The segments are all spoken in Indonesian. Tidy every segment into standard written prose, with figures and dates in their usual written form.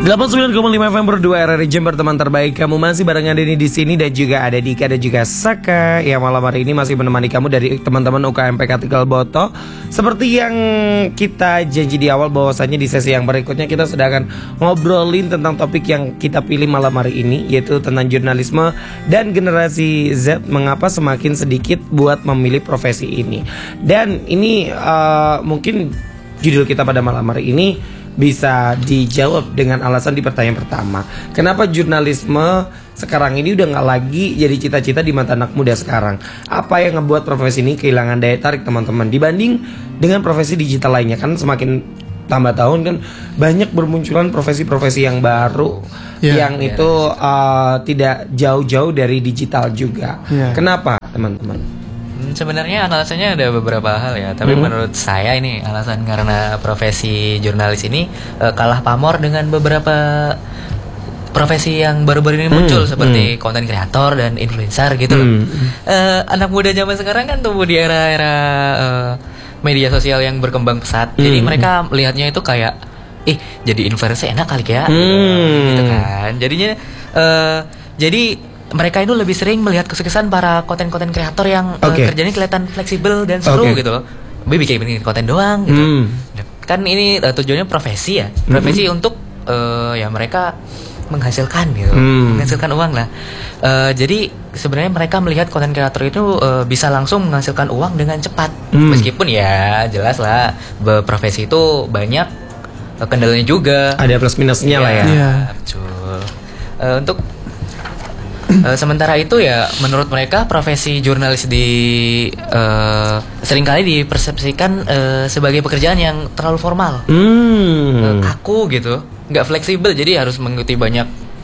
89,5 FM berdua RRI Jember, teman terbaik. Kamu masih barengan Denny di sini, dan juga ada Dika dan juga Saka yang malam hari ini masih menemani kamu dari teman-teman UKMPK Tegal Boto. Seperti yang kita janji di awal, bahwasannya di sesi yang berikutnya kita sudah akan ngobrolin tentang topik yang kita pilih malam hari ini, yaitu tentang jurnalisme dan generasi Z mengapa semakin sedikit buat memilih profesi ini. Dan ini mungkin judul kita pada malam hari ini bisa dijawab dengan alasan di pertanyaan pertama. Kenapa jurnalisme sekarang ini udah gak lagi jadi cita-cita di mata anak muda sekarang? Apa yang ngebuat profesi ini kehilangan daya tarik teman-teman dibanding dengan profesi digital lainnya? Kan semakin tambah tahun kan banyak bermunculan profesi-profesi yang baru yang itu tidak jauh-jauh dari digital juga. Kenapa teman-teman? Sebenarnya alasannya ada beberapa hal ya, tapi menurut saya ini alasan karena profesi jurnalis ini kalah pamor dengan beberapa profesi yang baru-baru ini muncul seperti konten kreator dan influencer gitu loh. Anak muda zaman sekarang kan tumbuh di era-era media sosial yang berkembang pesat. Jadi mereka melihatnya itu kayak jadi influencer enak kali ya gitu kan. Jadinya jadi mereka itu lebih sering melihat kesuksesan para konten-konten kreator yang kerjanya kelihatan fleksibel dan seru gitu loh. Bikin konten doang gitu. Kan ini tujuannya profesi ya. Profesi untuk ya mereka menghasilkan gitu. Menghasilkan uang lah. Jadi sebenarnya mereka melihat konten kreator itu bisa langsung menghasilkan uang dengan cepat. Meskipun ya jelas lah profesi itu banyak kendalanya juga. Ada plus minusnya lah ya. Betul. Untuk sementara itu ya menurut mereka profesi jurnalis seringkali dipersepsikan sebagai pekerjaan yang terlalu formal, kaku gitu, nggak fleksibel, jadi harus mengikuti banyak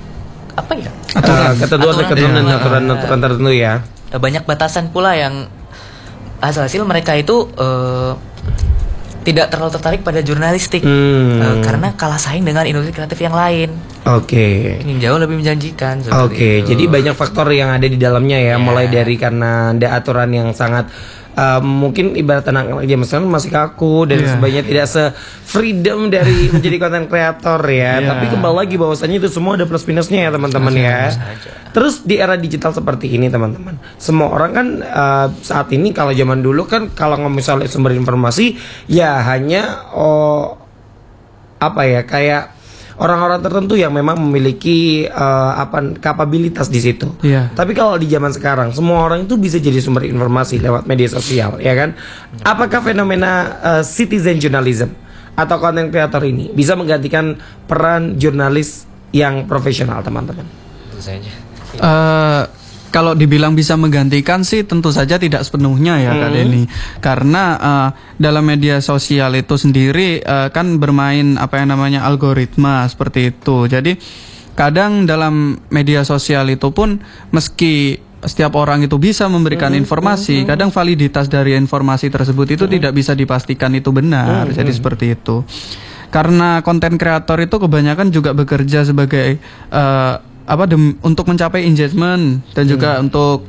ketentuan dan aturan tertentu ya. Banyak batasan pula yang hasil mereka itu tidak terlalu tertarik pada jurnalistik karena kalah saing dengan industri kreatif yang lain. Yang jauh lebih menjanjikan. Jadi banyak faktor yang ada di dalamnya ya. Mulai dari karena ada aturan yang sangat mungkin ibarat anak zaman sekarang masih kaku dan sebenarnya tidak se-freedom dari menjadi konten kreator ya. Tapi kembali lagi bahwasanya itu semua ada plus minusnya ya teman-teman ya. Terus di era digital seperti ini teman-teman, semua orang kan saat ini, kalau zaman dulu kan kalau misalnya sumber informasi ya hanya kayak orang-orang tertentu yang memang memiliki kapabilitas di situ. Tapi kalau di zaman sekarang semua orang itu bisa jadi sumber informasi lewat media sosial, ya kan? Apakah fenomena citizen journalism atau content creator ini bisa menggantikan peran jurnalis yang profesional, teman-teman? Tentu saja. Kalau dibilang bisa menggantikan sih tentu saja tidak sepenuhnya ya Kak Denny. Karena dalam media sosial itu sendiri kan bermain algoritma seperti itu. Jadi kadang dalam media sosial itu pun meski setiap orang itu bisa memberikan informasi, kadang validitas dari informasi tersebut itu tidak bisa dipastikan itu benar. Jadi seperti itu. Karena konten kreator itu kebanyakan juga bekerja sebagai untuk mencapai engagement dan juga untuk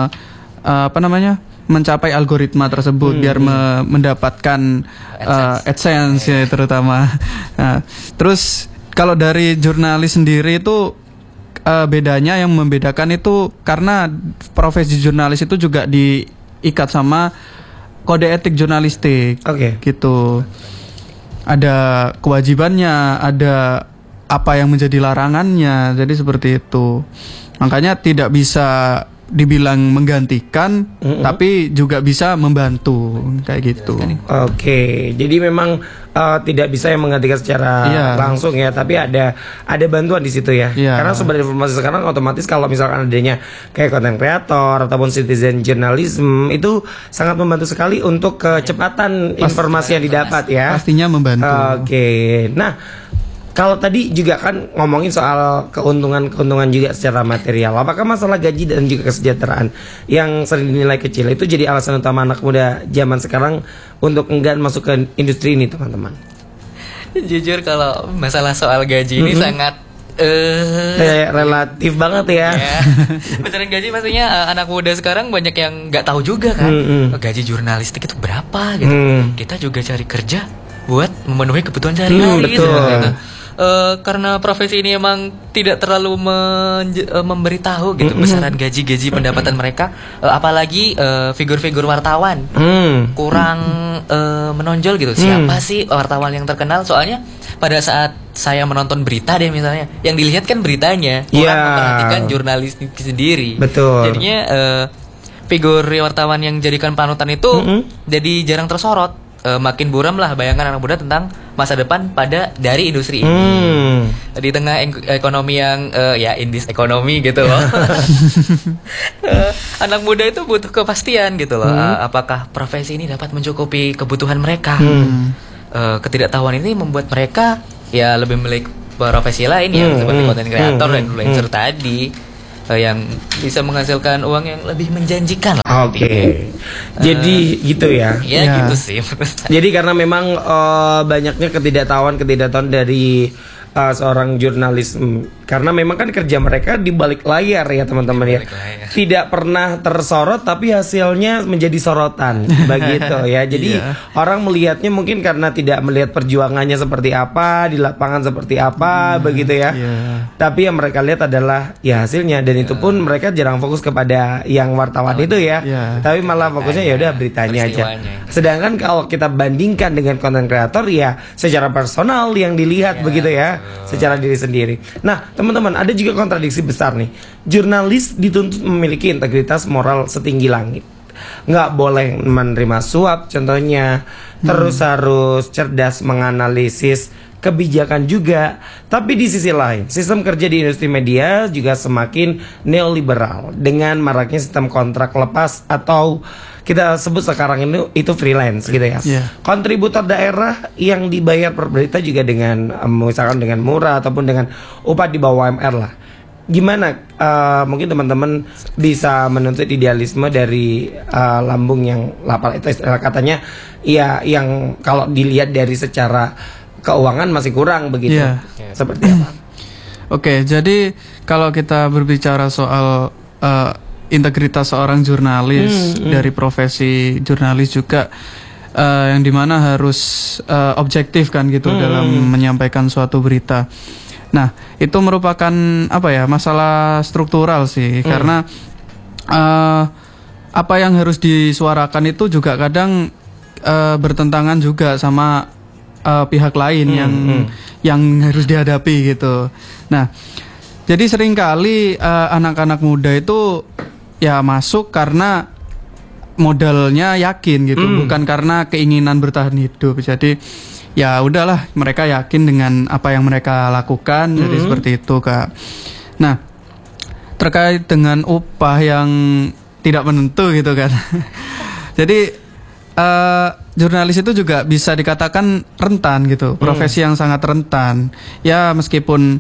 mencapai algoritma tersebut biar mendapatkan AdSense ya, terutama. Terus kalau dari jurnalis sendiri itu bedanya, yang membedakan itu karena profesi jurnalis itu juga diikat sama kode etik jurnalistik. Gitu. Ada kewajibannya, ada apa yang menjadi larangannya, jadi seperti itu. Makanya tidak bisa dibilang menggantikan, tapi juga bisa membantu kayak gitu. Jadi memang tidak bisa yang menggantikan secara langsung ya, tapi ada bantuan di situ ya. Karena sumber informasi sekarang otomatis kalau misalkan adanya kayak konten kreator ataupun citizen journalism itu sangat membantu sekali untuk kecepatan informasi yang didapat ya. Pastinya membantu. Nah, kalau tadi juga kan ngomongin soal keuntungan juga secara material, apakah masalah gaji dan juga kesejahteraan yang sering dinilai kecil itu jadi alasan utama anak muda zaman sekarang untuk enggan masuk ke industri ini, teman-teman? Jujur kalau masalah soal gaji ini sangat relatif banget ya. Besaran gaji pastinya anak muda sekarang banyak yang nggak tahu juga kan. Gaji jurnalistik itu berapa gitu. Kita juga cari kerja buat memenuhi kebutuhan sehari-hari gitu. karena profesi ini emang tidak terlalu memberitahu gitu besaran gaji pendapatan mereka, apalagi figur-figur wartawan kurang menonjol gitu. Siapa sih wartawan yang terkenal? Soalnya pada saat saya menonton berita deh misalnya, yang dilihat kan beritanya, kurang memperhatikan jurnalis sendiri. Betul. Jadinya figur wartawan yang jadikan panutan itu jadi jarang tersorot. Makin buram lah bayangan anak muda tentang masa depan dari industri ini. Di tengah ekonomi yang ya indis ekonomi gitu loh. Anak muda itu butuh kepastian gitu loh. Apakah profesi ini dapat mencukupi kebutuhan mereka? Ketidaktahuan ini membuat mereka ya lebih memilih profesi lain yang seperti content creator dan influencer tadi, yang bisa menghasilkan uang yang lebih menjanjikan. Oke. Jadi gitu ya. Ya gitu sih. Jadi karena memang banyaknya ketidaktahuan dari seorang jurnalis, karena memang kan kerja mereka di balik layar ya teman-teman ya. Tidak pernah tersorot tapi hasilnya menjadi sorotan begitu ya. Jadi orang melihatnya mungkin karena tidak melihat perjuangannya seperti apa di lapangan, seperti apa begitu ya. Tapi yang mereka lihat adalah ya hasilnya, dan itu pun mereka jarang fokus kepada yang wartawan itu ya. Tapi malah fokusnya ya udah beritanya aja. Sedangkan kalau kita bandingkan dengan konten kreator ya secara personal yang dilihat begitu ya, secara diri sendiri. Nah, teman-teman, ada juga kontradiksi besar nih. Jurnalis dituntut memiliki integritas moral setinggi langit. Nggak boleh menerima suap contohnya. Terus harus cerdas menganalisis kebijakan juga. Tapi di sisi lain, sistem kerja di industri media juga semakin neoliberal dengan maraknya sistem kontrak lepas atau kita sebut sekarang ini itu freelance gitu ya. Kontributor daerah yang dibayar per berita juga dengan misalkan dengan murah ataupun dengan upah di bawah UMR lah. Gimana mungkin teman-teman bisa menuntut idealisme dari lambung yang lapar itu istilah katanya ya, yang kalau dilihat dari secara keuangan masih kurang begitu. Seperti apa? Oke, jadi kalau kita berbicara soal integritas seorang jurnalis dari profesi jurnalis juga yang dimana harus objektif kan gitu dalam menyampaikan suatu berita. Nah, itu merupakan apa ya, masalah struktural sih, karena apa yang harus disuarakan itu juga kadang bertentangan juga sama pihak lain yang harus dihadapi gitu. Nah, jadi seringkali anak-anak muda itu ya masuk karena modalnya yakin gitu, bukan karena keinginan bertahan hidup. Jadi ya udahlah, mereka yakin dengan apa yang mereka lakukan, jadi seperti itu Kak. Nah, terkait dengan upah yang tidak menentu gitu kan. Jadi jurnalis itu juga bisa dikatakan rentan gitu, profesi yang sangat rentan. Ya meskipun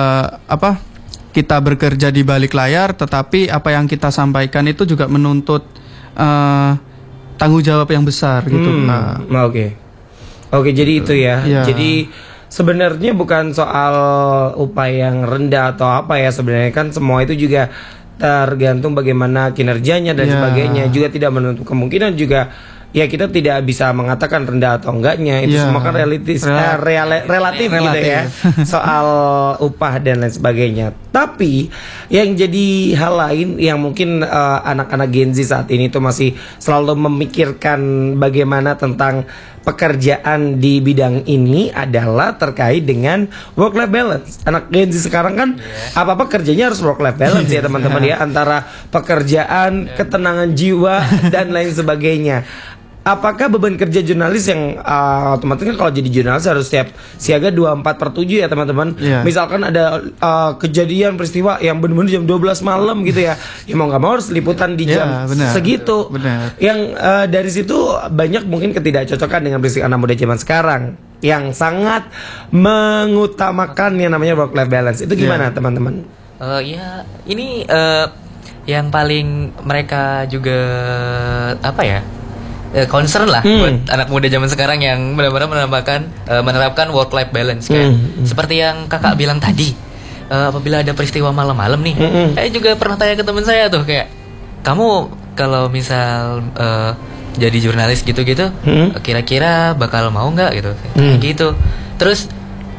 kita bekerja di balik layar, tetapi apa yang kita sampaikan itu juga menuntut tanggung jawab yang besar gitu. Oke, jadi itu ya. Jadi sebenarnya bukan soal upah yang rendah atau apa ya, sebenarnya kan semua itu juga tergantung bagaimana kinerjanya dan sebagainya. Juga tidak menutup kemungkinan juga ya kita tidak bisa mengatakan rendah atau enggaknya, itu semua kan relatif gitu ya, soal upah dan lain sebagainya. Tapi yang jadi hal lain yang mungkin anak-anak Gen Z saat ini tuh masih selalu memikirkan bagaimana tentang pekerjaan di bidang ini adalah terkait dengan work life balance. Anak Gen Z sekarang kan apa-apa kerjanya harus work life balance ya teman-teman ya, antara pekerjaan, ketenangan jiwa dan lain sebagainya. Apakah beban kerja jurnalis yang otomatis kan kalau jadi jurnalis harus siaga 24/7 ya teman-teman. Misalkan ada kejadian peristiwa yang benar-benar jam 12 malam gitu ya, ya mau nggak mau harus liputan di jam segitu. Yang dari situ banyak mungkin ketidakcocokan dengan prinsip anak muda zaman sekarang yang sangat mengutamakan yang namanya work life balance. Itu gimana teman-teman? Ya ini yang paling mereka juga apa ya, concern lah buat anak muda zaman sekarang yang benar-benar menerapkan work life balance kayak seperti yang kakak bilang tadi. Apabila ada peristiwa malam-malam nih, saya juga pernah tanya ke teman saya tuh kayak, kamu kalau misal jadi jurnalis gitu-gitu, kira-kira bakal mau nggak gitu? Gitu. Terus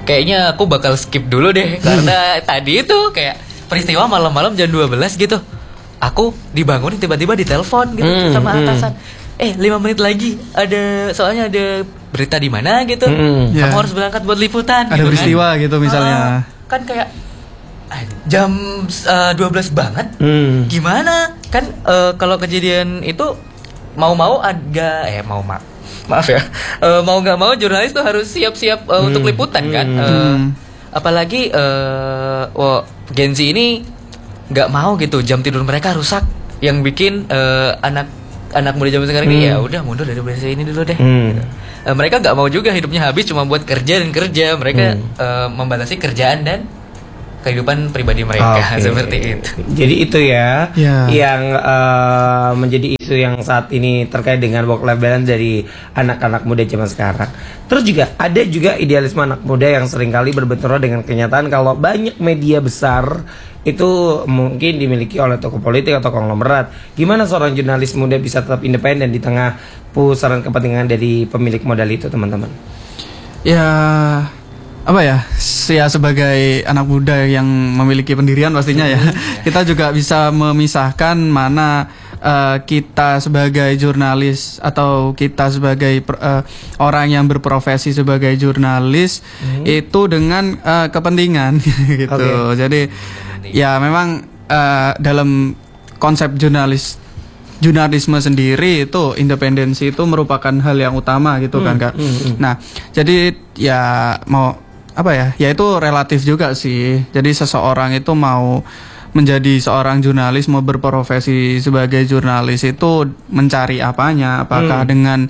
kayaknya aku bakal skip dulu deh karena tadi itu kayak peristiwa malam-malam jam 12 gitu. Aku dibangunin tiba-tiba ditelepon gitu sama atasan. 5 menit lagi soalnya ada berita di mana gitu. Kamu harus berangkat buat liputan. Ada gitu peristiwa kan. gitu misalnya. Kan kayak jam 12 banget. Gimana? Kan kalau kejadian itu mau-mau agak maaf ya. Mau nggak mau jurnalis tuh harus siap-siap untuk liputan kan. Apalagi Gen Z ini nggak mau gitu jam tidur mereka rusak, yang bikin anak muda zaman sekarang ini ya udah mundur dari bahasa ini dulu deh. Gitu. Mereka nggak mau juga hidupnya habis cuma buat kerja dan kerja. Mereka membatasi kerjaan dan kehidupan pribadi mereka seperti itu. Jadi itu ya yang menjadi isu yang saat ini terkait dengan work life balance dari anak-anak muda zaman sekarang. Terus juga ada juga idealisme anak muda yang seringkali berbenturan dengan kenyataan kalau banyak media besar itu mungkin dimiliki oleh tokoh politik atau konglomerat. Gimana seorang jurnalis muda bisa tetap independen di tengah pusaran kepentingan dari pemilik modal itu, teman-teman? Ya, apa ya? Ya sebagai anak muda yang memiliki pendirian pastinya ya, kita juga bisa memisahkan mana kita sebagai jurnalis atau kita sebagai orang yang berprofesi sebagai jurnalis itu dengan kepentingan gitu. Jadi ya memang dalam konsep jurnalisme sendiri itu independensi itu merupakan hal yang utama gitu kan Kak. Nah, jadi ya mau apa ya? Ya itu relatif juga sih. Jadi seseorang itu mau menjadi seorang jurnalis, mau berprofesi sebagai jurnalis itu mencari apanya? Apakah dengan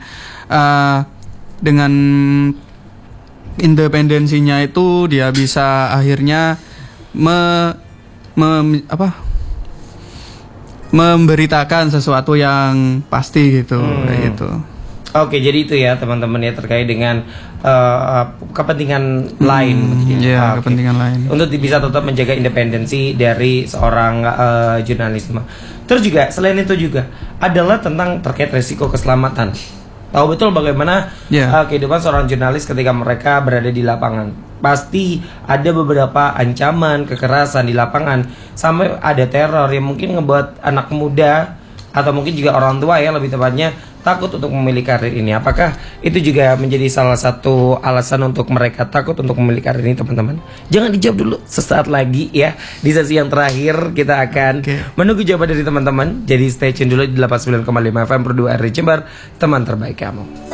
independensinya itu dia bisa akhirnya memberitakan sesuatu yang pasti gitu, kayak gitu. Oke, jadi itu ya teman-teman ya terkait dengan kepentingan lain. Kepentingan lain. Untuk bisa tetap menjaga independensi dari seorang jurnalisme. Terus juga selain itu juga adalah tentang terkait resiko keselamatan. Tahu betul bagaimana kehidupan seorang jurnalis ketika mereka berada di lapangan. Pasti ada beberapa ancaman, kekerasan di lapangan, sampai ada teror yang mungkin ngebuat anak muda atau mungkin juga orang tua ya lebih tepatnya takut untuk memilih karir ini. Apakah itu juga menjadi salah satu alasan untuk mereka takut untuk memilih karir ini, teman-teman? Jangan dijawab dulu, sesaat lagi ya. Di sesi yang terakhir kita akan menunggu jawaban dari teman-teman. Jadi stay tune dulu di 89,5 FM Pro 2 RRI Jember, teman terbaik kamu.